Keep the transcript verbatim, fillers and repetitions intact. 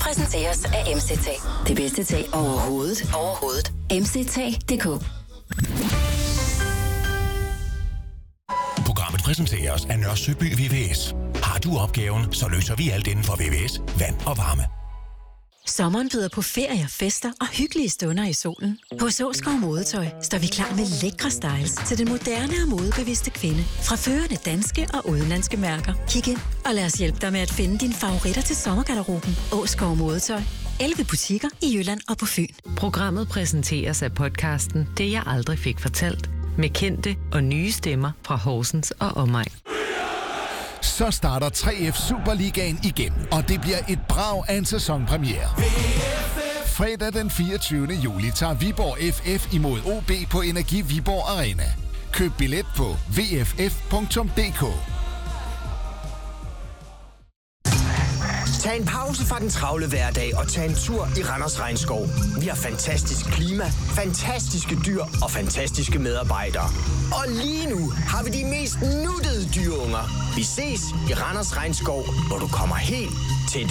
præsenteres af M C T. Det bedste tag overhovedet. Overhovedet. M C T punktum d k. Programmet præsenteres af Nørre Søby V V S. Har du opgaven, så løser vi alt inden for V V S, vand og varme. Sommeren byder på ferier, fester og hyggelige stunder i solen. Hos Åskov Modetøj står vi klar med lækre styles til den moderne og modebevidste kvinde. Fra førende danske og udenlandske mærker. Kig ind og lad os hjælpe dig med at finde dine favoritter til sommergarderoben. Åskov Modetøj. elleve butikker i Jylland og på Fyn. Programmet præsenteres af podcasten Det jeg aldrig fik fortalt. Med kendte og nye stemmer fra Horsens og omegn. Så starter tre F Superligaen igen, og det bliver et brag af en sæsonpremiere. Fredag den fireogtyvende juli tager Viborg F F imod O B på Energi Viborg Arena. Køb billet på v f f punktum d k. Tag en pause fra den travle hverdag og tag en tur i Randers Regnskov. Vi har fantastisk klima, fantastiske dyr og fantastiske medarbejdere. Og lige nu har vi de mest nuttede dyreunger. Vi ses i Randers Regnskov, hvor du kommer helt tæt